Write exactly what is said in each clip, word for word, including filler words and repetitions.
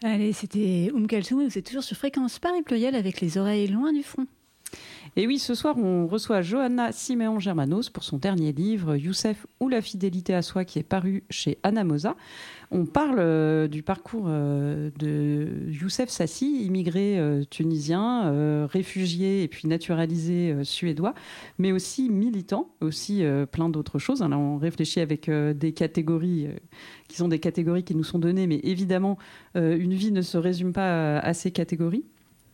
Allez, c'était Oum Kalsoum, vous êtes toujours sur Fréquence Paris Pluriel avec les oreilles loin du front. Et oui, ce soir, on reçoit Johanna Siméon Germanos pour son dernier livre, Youssef ou la fidélité à soi, qui est paru chez Anamosa. On parle euh, du parcours euh, de Youssef Sassi, immigré euh, tunisien, euh, réfugié et puis naturalisé euh, suédois, mais aussi militant, aussi euh, plein d'autres choses. Là, on réfléchit avec euh, des catégories euh, qui sont des catégories qui nous sont données, mais évidemment, euh, une vie ne se résume pas à, à ces catégories.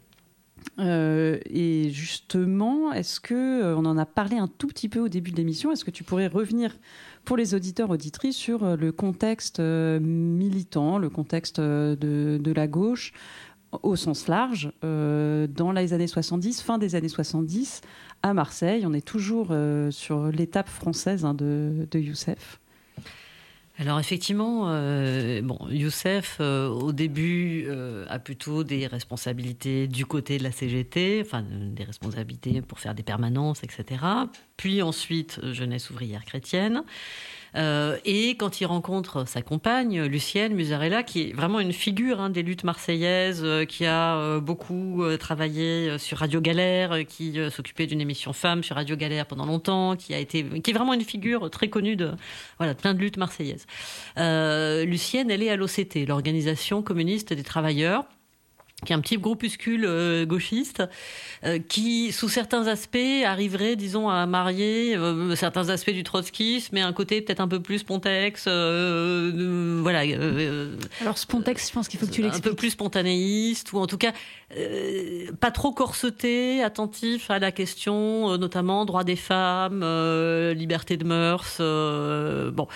Euh, et justement, est-ce que euh, on en a parlé un tout petit peu au début de l'émission, est-ce que tu pourrais revenir pour les auditeurs auditrices sur euh, le contexte euh, militant, le contexte euh, de, de la gauche au sens large euh, dans les années soixante-dix, fin des années soixante-dix à Marseille? On est toujours euh, sur l'étape française hein, de, de Youssef. Alors effectivement, euh, bon, Youssef, euh, au début, euh, a plutôt des responsabilités du côté de la C G T, enfin des responsabilités pour faire des permanences, et cetera. Puis ensuite, jeunesse ouvrière chrétienne. Euh, et quand il rencontre sa compagne, Lucienne Musarella, qui est vraiment une figure hein, des luttes marseillaises, euh, qui a euh, beaucoup euh, travaillé euh, sur Radio Galère, euh, qui euh, s'occupait d'une émission Femmes sur Radio Galère pendant longtemps, qui a été, qui est vraiment une figure très connue de, voilà, de plein de luttes marseillaises. Euh, Lucienne, elle est à l'O C T, l'Organisation communiste des travailleurs, qui est un petit groupuscule euh, gauchiste, euh, qui, sous certains aspects, arriverait, disons, à marier euh, certains aspects du trotskisme, mais un côté peut-être un peu plus Pontex, euh, euh, voilà. Euh, Alors Pontex, je pense qu'il faut que tu l'expliques. Un peu plus spontanéiste, ou en tout cas euh, pas trop corseté, attentif à la question, euh, notamment droit des femmes, euh, liberté de mœurs, euh, bon.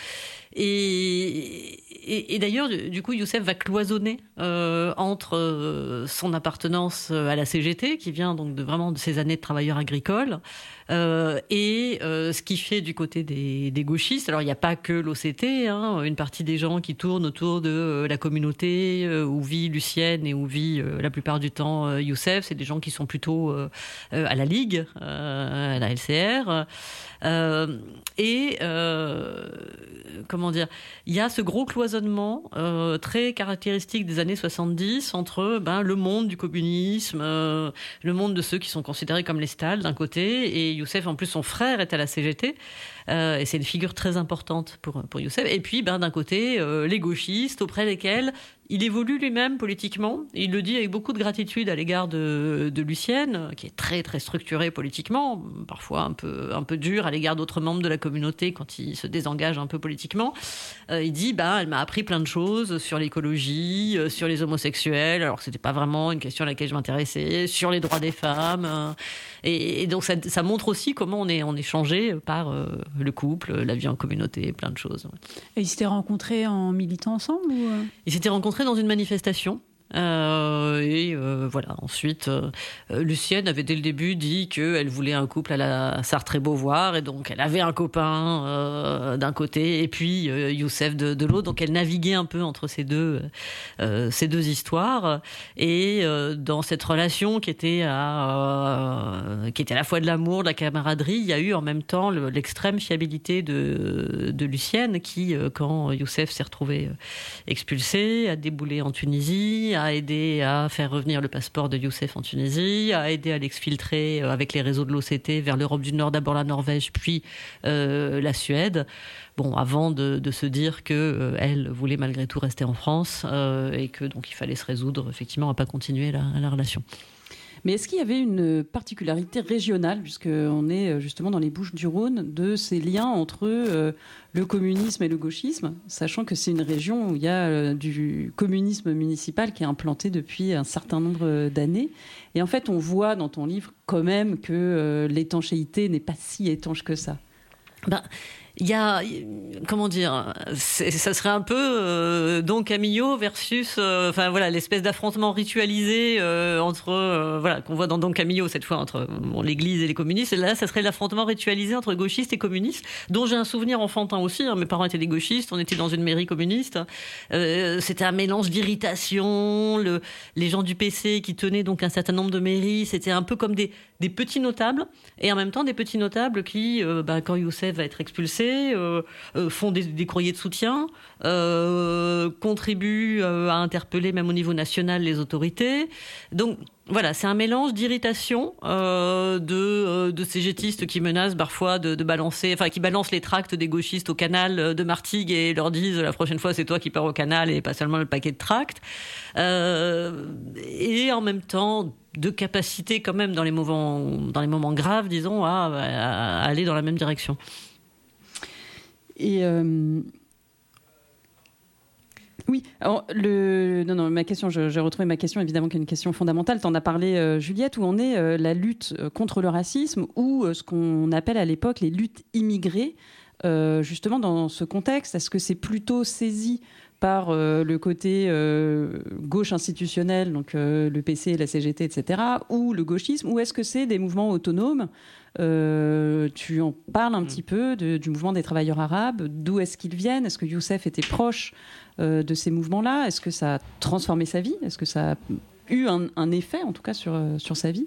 Et, et, et d'ailleurs, du coup, Youssef va cloisonner euh, entre euh, son appartenance à la C G T, qui vient donc de, vraiment de ses années de travailleur agricole, euh, et euh, ce qui fait du côté des, des gauchistes. Alors, il n'y a pas que l'O C T, hein, une partie des gens qui tournent autour de euh, la communauté euh, où vit Lucienne et où vit euh, la plupart du temps euh, Youssef. C'est des gens qui sont plutôt euh, euh, à la Ligue, euh, à la L C R. Euh, et euh, comment dire, il y a ce gros cloisonnement euh, très caractéristique des années soixante-dix entre ben, le monde du communisme, euh, le monde de ceux qui sont considérés comme les stalles d'un côté, et Youssef, en plus son frère est à la C G T, euh, et c'est une figure très importante pour, pour Youssef, et puis ben, d'un côté euh, les gauchistes auprès desquels il évolue lui-même politiquement. Il le dit avec beaucoup de gratitude à l'égard de, de Lucienne, qui est très très structurée politiquement, parfois un peu un peu dur à l'égard d'autres membres de la communauté quand il se désengage un peu politiquement. Euh, il dit, bah, elle m'a appris plein de choses sur l'écologie, euh, sur les homosexuels, alors que c'était pas vraiment une question à laquelle je m'intéressais, sur les droits des femmes. Euh, et, et donc ça, ça montre aussi comment on est on est changé par euh, le couple, la vie en communauté, plein de choses. Et ils s'étaient rencontrés en militant ensemble ou... Ils s'étaient rencontrés dans une manifestation. Euh, et euh, voilà. Ensuite, euh, Lucienne avait dès le début dit qu'elle voulait un couple à la Sartre et Beauvoir, et donc elle avait un copain euh, d'un côté et puis euh, Youssef de, de l'autre. Donc elle naviguait un peu entre ces deux, euh, ces deux histoires. Et euh, dans cette relation qui était à, euh, qui était à la fois de l'amour, de la camaraderie, il y a eu en même temps le, l'extrême fiabilité de, de Lucienne, qui, euh, quand Youssef s'est retrouvé expulsé, a déboulé en Tunisie, a aidé à faire revenir le passeport de Youssef en Tunisie, a aidé à l'exfiltrer avec les réseaux de l'O C T vers l'Europe du Nord, d'abord la Norvège, puis euh, la Suède. Bon, avant de, de se dire que euh, elle voulait malgré tout rester en France euh, et que donc il fallait se résoudre effectivement à pas continuer la, la relation. Mais est-ce qu'il y avait une particularité régionale, puisqu'on est justement dans les Bouches-du-Rhône, de ces liens entre euh, le communisme et le gauchisme, sachant que c'est une région où il y a euh, du communisme municipal qui est implanté depuis un certain nombre d'années. Et en fait, on voit dans ton livre quand même que euh, l'étanchéité n'est pas si étanche que ça. Ben... Il y a, comment dire, c'est, ça serait un peu euh, Don Camillo versus, euh, enfin voilà, l'espèce d'affrontement ritualisé euh, entre, euh, voilà, qu'on voit dans Don Camillo cette fois entre bon, l'Église et les communistes. Et là, ça serait l'affrontement ritualisé entre gauchistes et communistes, dont j'ai un souvenir enfantin aussi. Hein, mes parents étaient des gauchistes, on était dans une mairie communiste. Euh, c'était un mélange d'irritation. Le, les gens du P C qui tenaient donc un certain nombre de mairies, c'était un peu comme des, des petits notables, et en même temps des petits notables qui, euh, bah, quand Youssef va être expulsé, autorités, euh, euh, font des, des courriers de soutien, euh, contribuent euh, à interpeller même au niveau national les autorités. Donc voilà, c'est un mélange d'irritation euh, de, euh, de cégétistes qui menacent parfois de, de balancer, enfin qui balancent les tracts des gauchistes au canal de Martigues et leur disent la prochaine fois c'est toi qui pars au canal et pas seulement le paquet de tracts. Euh, et en même temps de capacité quand même dans les moments, dans les moments graves, disons, à, à aller dans la même direction. Et euh... oui, alors le... non, non, ma question, je, j'ai retrouvé ma question, évidemment, qui est une question fondamentale. Tu en as parlé, euh, Juliette, où en est euh, la lutte contre le racisme ou euh, ce qu'on appelle à l'époque les luttes immigrées, euh, justement dans ce contexte. Est-ce que c'est plutôt saisi par euh, le côté euh, gauche institutionnelle, donc euh, le P C, la C G T, et cetera, ou le gauchisme, ou est-ce que c'est des mouvements autonomes ? euh, Tu en parles un mmh. petit peu de, du mouvement des travailleurs arabes. D'où est-ce qu'ils viennent ? Est-ce que Youssef était proche euh, de ces mouvements-là ? Est-ce que ça a transformé sa vie ? Est-ce que ça a eu un, un effet, en tout cas, sur, sur sa vie ?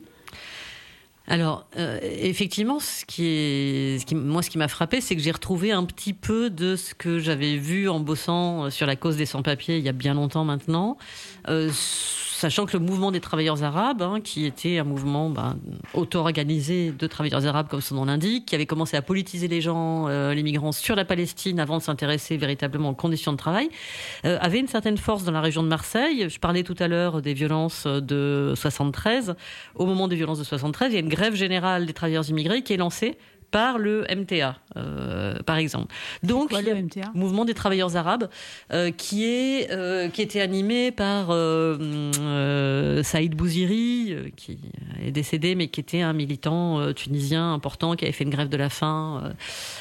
Alors, euh, effectivement, ce qui est, ce qui, moi, ce qui m'a frappé, c'est que j'ai retrouvé un petit peu de ce que j'avais vu en bossant sur la cause des sans-papiers il y a bien longtemps maintenant, euh, sachant que le mouvement des travailleurs arabes, hein, qui était un mouvement ben, auto-organisé de travailleurs arabes, comme son nom l'indique, qui avait commencé à politiser les gens, euh, les migrants sur la Palestine avant de s'intéresser véritablement aux conditions de travail, euh, avait une certaine force dans la région de Marseille. Je parlais tout à l'heure des violences de soixante-treize. Au moment des violences de soixante-treize, il y a une grève générale des travailleurs immigrés qui est lancée par le M T A, euh, par exemple. Donc, quoi, le M T A ? Mouvement des travailleurs arabes, euh, qui est euh, qui était animé par euh, euh, Saïd Bouziri, euh, qui est décédé, mais qui était un militant euh, tunisien important, qui avait fait une grève de la faim euh,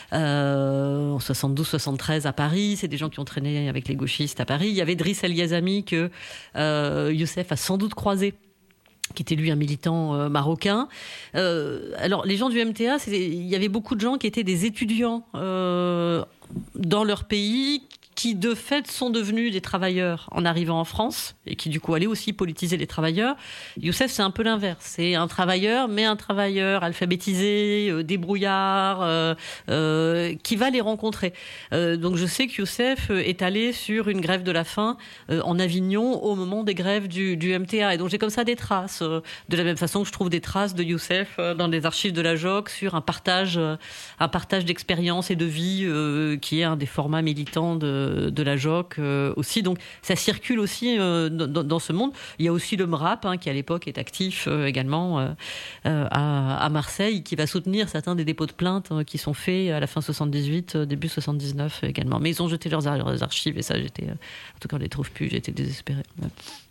euh, en soixante-douze soixante-treize à Paris. C'est des gens qui ont traîné avec les gauchistes à Paris. Il y avait Driss El Yazami que euh, Youssef a sans doute croisé, qui était lui un militant euh, marocain. Euh, alors les gens du M T A, c'est, il y avait beaucoup de gens qui étaient des étudiants euh, dans leur pays, qui de fait sont devenus des travailleurs en arrivant en France et qui du coup allaient aussi politiser les travailleurs. Youssef, c'est un peu l'inverse. C'est un travailleur, mais un travailleur alphabétisé, euh, débrouillard, euh, euh, qui va les rencontrer. Euh, donc je sais que Youssef est allé sur une grève de la faim euh, en Avignon au moment des grèves du, du M T A. Et donc j'ai comme ça des traces, euh, de la même façon que je trouve des traces de Youssef euh, dans les archives de la J O C sur un partage, euh, un partage d'expérience et de vie euh, qui est un des formats militants de de la J O C euh, aussi. Donc ça circule aussi euh, dans, dans ce monde. Il y a aussi le M R A P, hein, qui à l'époque est actif euh, également euh, euh, à, à Marseille, qui va soutenir certains des dépôts de plainte euh, qui sont faits à la fin soixante-dix-huit, euh, début soixante-dix-neuf également. Mais ils ont jeté leurs, leurs archives et ça, j'étais, euh, en tout cas on les trouve plus, j'étais désespérée. Ouais.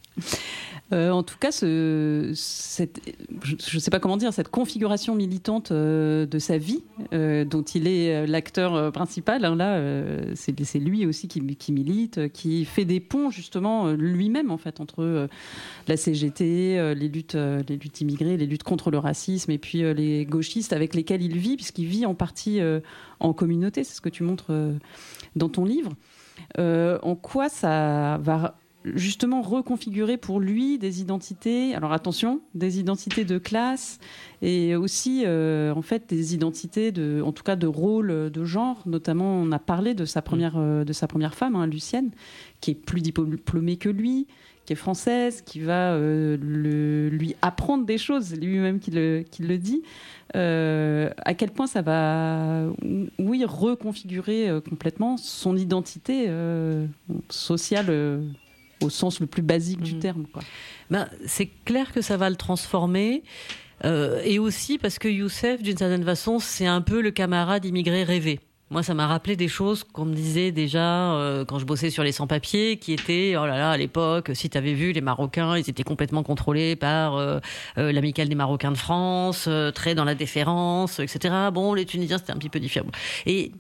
Euh, en tout cas, ce, cette, je ne sais pas comment dire, cette configuration militante euh, de sa vie, euh, dont il est l'acteur euh, principal, hein, là, euh, c'est, c'est lui aussi qui, qui milite, qui fait des ponts justement euh, lui-même en fait entre euh, la C G T, euh, les luttes, euh, les luttes immigrées, les luttes contre le racisme, et puis euh, les gauchistes avec lesquels il vit, puisqu'il vit en partie euh, en communauté. C'est ce que tu montres euh, dans ton livre. Euh, en quoi ça va justement reconfigurer pour lui des identités, alors attention, des identités de classe et aussi euh, en fait des identités de, en tout cas de rôle de genre. Notamment, on a parlé de sa première, euh, de sa première femme, hein, Lucienne, qui est plus diplômée que lui, qui est française, qui va euh, le, lui apprendre des choses, lui-même qui le, qui le dit. Euh, à quel point ça va, oui, reconfigurer euh, complètement son identité euh, sociale euh, au sens le plus basique mmh. du terme, quoi. Ben, c'est clair que ça va le transformer. Euh, et aussi parce que Youssef, d'une certaine façon, c'est un peu le camarade immigré rêvé. Moi, ça m'a rappelé des choses qu'on me disait déjà euh, quand je bossais sur les sans-papiers, qui étaient, oh là là, à l'époque, si tu avais vu, les Marocains, ils étaient complètement contrôlés par euh, euh, l'Amicale des Marocains de France, euh, très dans la déférence, et cetera. Bon, les Tunisiens, c'était un petit peu différent. Et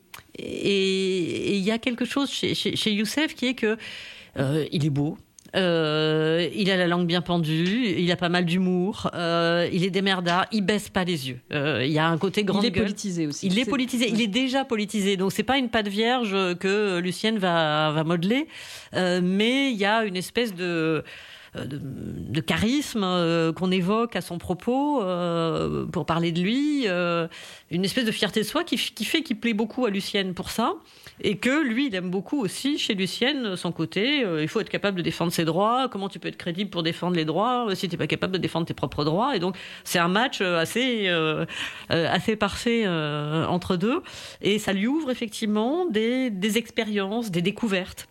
et il y a quelque chose chez, chez, chez Youssef qui est que euh, il est beau. Euh, il a la langue bien pendue, il a pas mal d'humour, euh, il est démerdard, il baisse pas les yeux. Euh, il y a un côté grande gueule. Il est politisé aussi. Il est c'est... politisé, il est déjà politisé. Donc c'est pas une pâte vierge que Lucienne va va modeler, euh, mais il y a une espèce de de, de charisme euh, qu'on évoque à son propos euh, pour parler de lui, euh, une espèce de fierté de soi qui, qui fait qu'il plaît beaucoup à Lucienne pour ça, et que lui, il aime beaucoup aussi chez Lucienne son côté, euh, il faut être capable de défendre ses droits, comment tu peux être crédible pour défendre les droits si tu n'es pas capable de défendre tes propres droits, et donc c'est un match assez, euh, assez parfait euh, entre deux, et ça lui ouvre effectivement des, des expériences, des découvertes.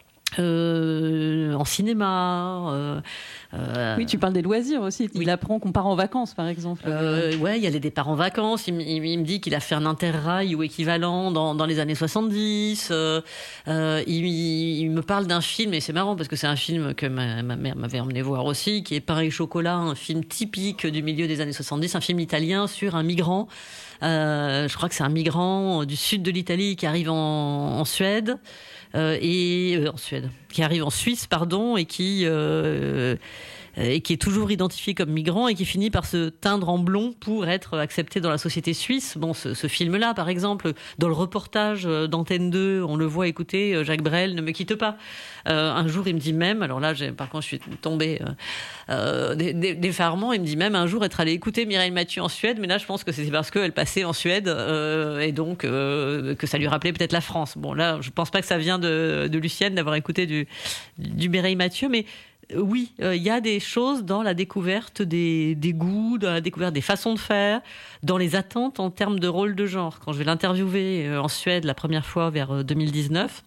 Euh, en cinéma. Euh, euh, oui, tu parles des loisirs aussi. Il oui. apprend qu'on part en vacances, par exemple. Euh, ouais, il y a les départs en vacances. Il, il, il me dit qu'il a fait un interrail ou équivalent dans, dans les années soixante-dix. Euh, euh, il, il me parle d'un film, et c'est marrant parce que c'est un film que ma, ma mère m'avait emmené voir aussi, qui est Pain et chocolat, un film typique du milieu des années soixante-dix, un film italien sur un migrant. Euh, je crois que c'est un migrant du sud de l'Italie qui arrive en, en Suède. Euh, et euh, en Suède, qui arrive en Suisse, pardon, et qui euh, et qui est toujours identifié comme migrant et qui finit par se teindre en blond pour être accepté dans la société suisse. Bon, ce, ce film-là, par exemple, dans le reportage d'Antenne deux, on le voit écouter, Jacques Brel, Ne me quitte pas. Euh, un jour, il me dit même, alors là, j'ai, par contre, je suis tombée euh, d'effarement, il me dit même un jour être allé écouter Mireille Mathieu en Suède, mais là, je pense que c'était parce qu'elle passait en Suède euh, et donc euh, que ça lui rappelait peut-être la France. Bon, là, je pense pas que ça vient de, de Lucienne d'avoir écouté du, du Mireille Mathieu, mais oui, il euh, y a des choses dans la découverte des, des goûts, dans la découverte des façons de faire, dans les attentes en termes de rôle de genre. Quand je vais l'interviewer euh, en Suède la première fois vers euh, deux mille dix-neuf,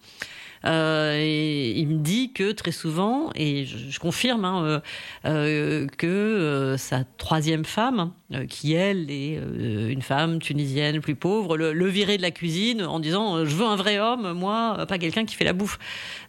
Euh, et il me dit que très souvent, et je, je confirme, hein, euh, euh, que euh, sa troisième femme, euh, qui elle est euh, une femme tunisienne plus pauvre, le, le virait de la cuisine en disant euh, je veux un vrai homme, moi, pas quelqu'un qui fait la bouffe.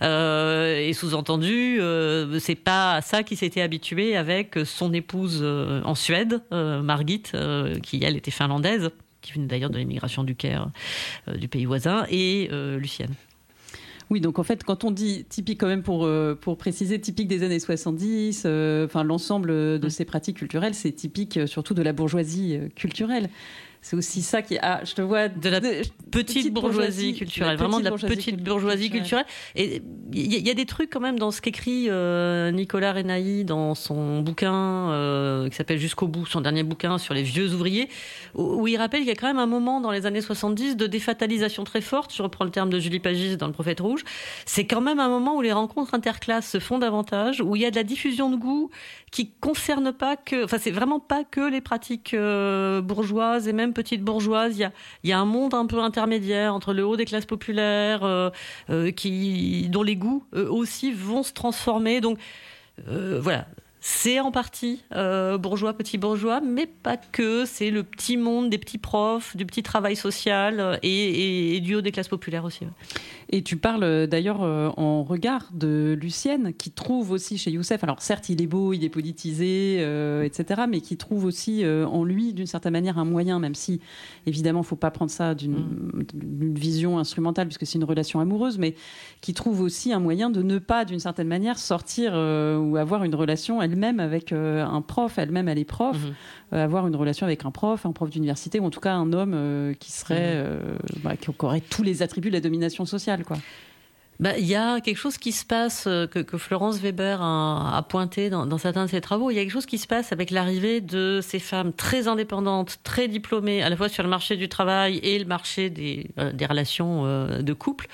Euh, et sous-entendu, euh, c'est pas à ça qu'il s'était habitué avec son épouse euh, en Suède, euh, Margit, euh, qui elle était finlandaise, qui venait d'ailleurs de l'immigration du Caire, euh, du pays voisin, et euh, Lucienne. Oui, donc en fait, quand on dit typique, quand même pour, pour préciser, typique des années soixante-dix, euh, enfin, l'ensemble de ces pratiques culturelles, c'est typique surtout de la bourgeoisie culturelle. C'est aussi ça qui est... Ah, je te vois... De la de, petite, petite bourgeoisie, bourgeoisie culturelle, vraiment de la bourgeoisie petite bourgeoisie culturelle. culturelle. Et il y, y a des trucs quand même dans ce qu'écrit euh, Nicolas Renaï dans son bouquin euh, qui s'appelle Jusqu'au bout, son dernier bouquin sur les vieux ouvriers, où, où il rappelle qu'il y a quand même un moment dans les années soixante-dix de défatalisation très forte. Je reprends le terme de Julie Pagis dans Le Prophète Rouge. C'est quand même un moment où les rencontres interclasses se font davantage, où il y a de la diffusion de goût qui concerne pas que... Enfin, c'est vraiment pas que les pratiques euh, bourgeoises et même petite bourgeoise, il y a, il y a un monde un peu intermédiaire entre le haut des classes populaires euh, euh, qui, dont les goûts eux aussi vont se transformer. Donc euh, voilà, c'est en partie euh, bourgeois, petit bourgeois, mais pas que. C'est le petit monde des petits profs, du petit travail social et, et, et du haut des classes populaires aussi. Et tu parles d'ailleurs euh, en regard de Lucienne, qui trouve aussi chez Youssef, alors certes il est beau, il est politisé, euh, et cetera, mais qui trouve aussi euh, en lui, d'une certaine manière, un moyen, même si, évidemment, il ne faut pas prendre ça d'une, mmh. d'une vision instrumentale, puisque c'est une relation amoureuse, mais qui trouve aussi un moyen de ne pas, d'une certaine manière, sortir euh, ou avoir une relation elle-même avec euh, un prof, elle-même elle est prof, mmh. euh, avoir une relation avec un prof, un prof d'université, ou en tout cas un homme euh, qui serait, mmh. euh, bah, qui aurait tous les attributs de la domination sociale. Quoi. Bah, il y a quelque chose qui se passe que, que Florence Weber a, a pointé dans, dans certains de ses travaux. Il y a quelque chose qui se passe avec l'arrivée de ces femmes très indépendantes, très diplômées, à la fois sur le marché du travail et le marché des, euh, des relations euh, de couple,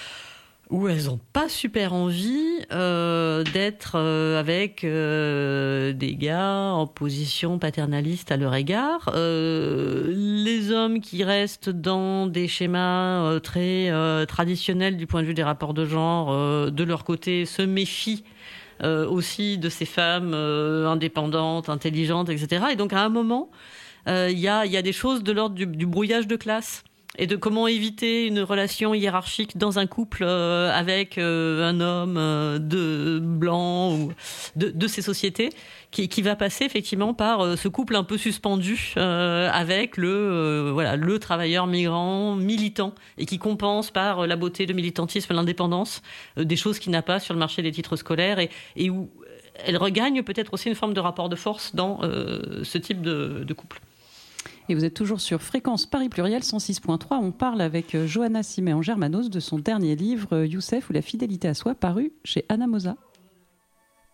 où elles n'ont pas super envie euh, d'être euh, avec euh, des gars en position paternaliste à leur égard. Euh, les hommes qui restent dans des schémas euh, très euh, traditionnels du point de vue des rapports de genre, euh, de leur côté, se méfient euh, aussi de ces femmes euh, indépendantes, intelligentes, et cetera. Et donc, à un moment, il euh, y, a, y a des choses de l'ordre du, du brouillage de classe, et de comment éviter une relation hiérarchique dans un couple euh, avec euh, un homme euh, de blanc ou de, de ces sociétés, qui, qui va passer effectivement par euh, ce couple un peu suspendu euh, avec le euh, voilà le travailleur migrant militant, et qui compense par euh, la beauté, le militantisme, l'indépendance, euh, des choses qu'il n'a pas sur le marché des titres scolaires, et, et où elle regagne peut-être aussi une forme de rapport de force dans euh, ce type de, de couple. Et vous êtes toujours sur Fréquence Paris Pluriel cent six virgule trois. On parle avec Johanna Siméon Germanos de son dernier livre Youssef ou la fidélité à soi, paru chez Anna Mosa.